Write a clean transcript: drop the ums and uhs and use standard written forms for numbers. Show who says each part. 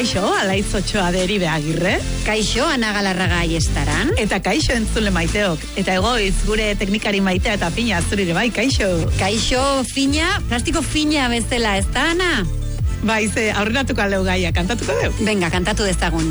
Speaker 1: Kaixo, Alaitz Otxoa Deribe Agirre.
Speaker 2: Kaixo, Ana Galarraga Aiestaran.
Speaker 1: Eta kaixo entzule maiteok. Eta egoiz gure teknikari maitea eta fina zurire bai, kaixo.
Speaker 2: Kaixo, fina, plastiko fina bezala, ez da, Ana?
Speaker 1: Bai, ze aurrenatuko aldeu gaia, kantatuko deu?
Speaker 2: Venga, kantatu dezagun.